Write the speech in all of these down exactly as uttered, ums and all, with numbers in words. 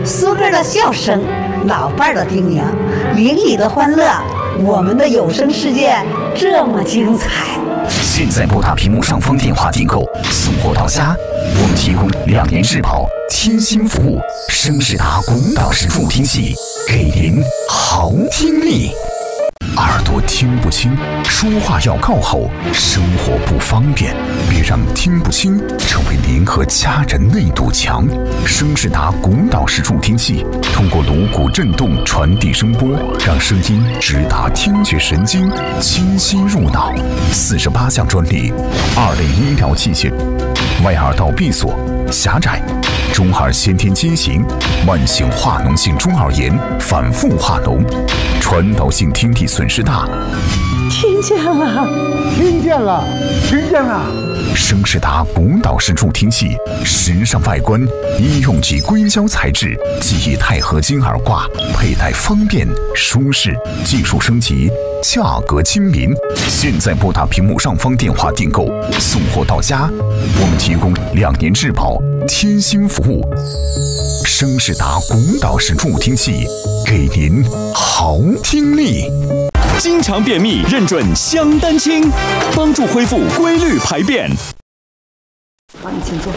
苏哥的笑声，老伴儿的叮咛，邻里的欢乐，我们的有声世界这么精彩。 现在拨打屏幕上方电话订购，送货到家。我们提供两年质保、贴心服务，声势达广岛式助听器，给您好听力。耳朵听不清，说话要靠后，生活不方便，别让听不清成为您和家人那堵墙。声势达广岛式助听器通过颅骨振动传递声波，让声音直达听觉神经，清晰入脑。四十八项专利，二类医疗器械，外耳道闭锁、狭窄、中耳先天畸形、慢性化脓性中耳炎、反复化脓、传导性听力损失大。 听见了， 听见了，听见了。 声势达广岛式助听器，时尚外观，医用级硅胶材质，记忆钛合金耳挂，佩戴方便舒适，技术升级，价格亲民。现在拨打屏幕上方电话订购，送货到家。我们提供两年质保，贴心服务。声势达广岛式助听器，给您好听力。 经常便秘，认准香丹清，帮助恢复规律排便。 好，你请坐。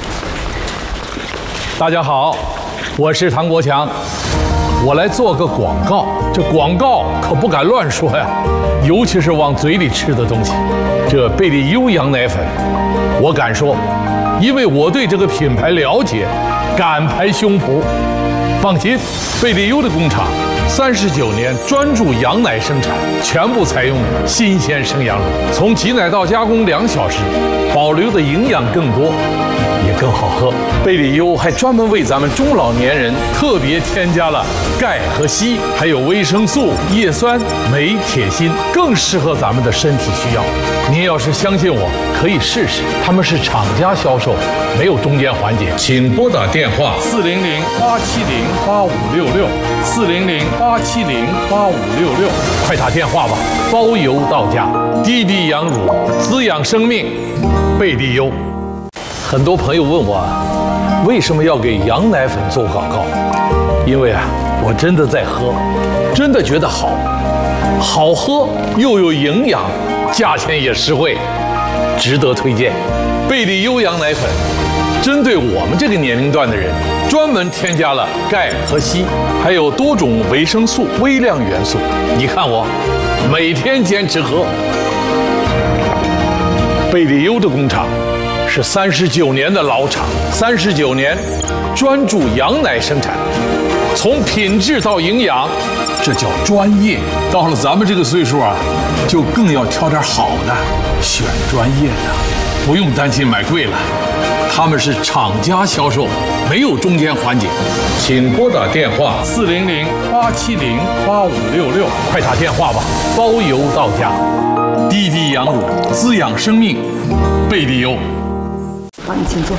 大家好，我是唐国强，我来做个广告。这广告可不敢乱说呀，尤其是往嘴里吃的东西。这贝利优羊奶粉，我敢说，因为我对这个品牌了解，敢拍胸脯。放心，贝利优的工厂三十九年专注羊奶生产，全部采用新鲜生羊乳，从挤奶到加工两小时，保留的营养更多，也更好喝。贝利优还专门为咱们中老年人特别添加了钙和硒，还有维生素、叶酸、镁、铁、锌，更适合咱们的身体需要。您要是相信我，可以试试。他们是厂家销售，没有中间环节。请拨打电话四零零八七零八五六六四零零八七零八五六六，快打电话吧，包邮到家。低低羊乳，滋养生命，贝利优。很多朋友问我，为什么要给羊奶粉做广告？因为啊，我真的在喝，真的觉得好，好喝又有营养，价钱也实惠，值得推荐。贝利优羊奶粉针对我们这个年龄段的人，专门添加了钙和硒，还有多种维生素、微量元素。你看我每天坚持喝。贝利优的工厂是三十九年的老厂，三十九年专注羊奶生产，从品质到营养，这叫专业。到了咱们这个岁数啊，就更要挑点好的，选专业的，不用担心买贵了。他们是厂家销售，没有中间环节。请拨打电话四零零八七零八五六六，快打电话吧，包邮到家。低低羊乳，滋养生命，贝利优。 好，你请坐。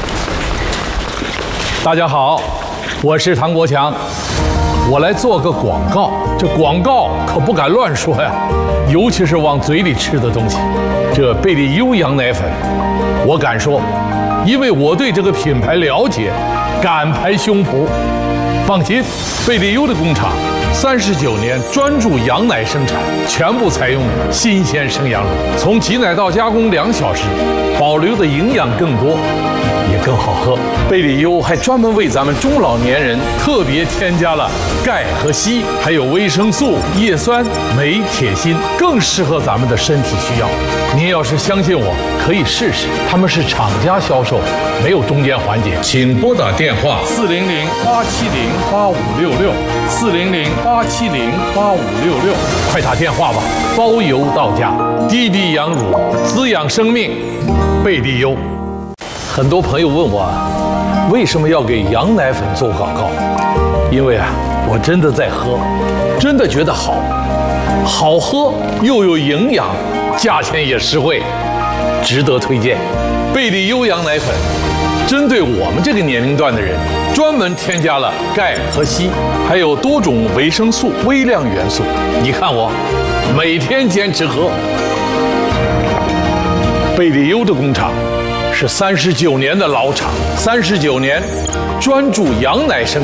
大家好，我是唐国强，我来做个广告。这广告可不敢乱说呀，尤其是往嘴里吃的东西。这贝利优羊奶粉，我敢说，因为我对这个品牌了解，敢拍胸脯。放心，贝利优的工厂三十九年专注羊奶生产，全部采用新鲜生羊乳，从挤奶到加工两小时，保留的营养更多，也更好喝。贝利优还专门为咱们中老年人特别添加了钙和硒，还有维生素、叶酸、镁、铁、锌，更适合咱们的身体需要。您要是相信我，可以试试。他们是厂家销售，没有中间环节。请拨打电话四零零八七零八五六六四零零八七零八五六六，快打电话吧，包邮到家。低低羊乳，滋养生命，贝利优。很多朋友问我，为什么要给羊奶粉做广告？因为啊，我真的在喝，真的觉得好，好喝又有营养，价钱也实惠，值得推荐。贝利优羊奶粉针对我们这个年龄段的人，专门添加了钙和硒，还有多种维生素、微量元素。你看我每天坚持喝。贝利优的工厂是三十九年的老厂，三十九年专注羊奶生产。